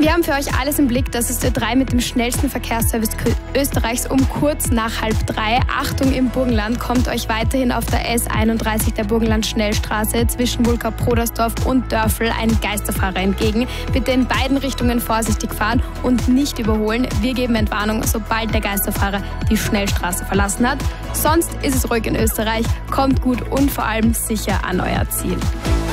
Wir haben für euch alles im Blick. Das ist Ö3 mit dem schnellsten Verkehrsservice Österreichs um kurz nach 2:30. Achtung, im Burgenland kommt euch weiterhin auf der S31 der Burgenland-Schnellstraße zwischen Wulka-Prodersdorf und Dörfel ein Geisterfahrer entgegen. Bitte in beiden Richtungen vorsichtig fahren und nicht überholen. Wir geben Entwarnung, sobald der Geisterfahrer die Schnellstraße verlassen hat. Sonst ist es ruhig in Österreich. Kommt gut und vor allem sicher an euer Ziel.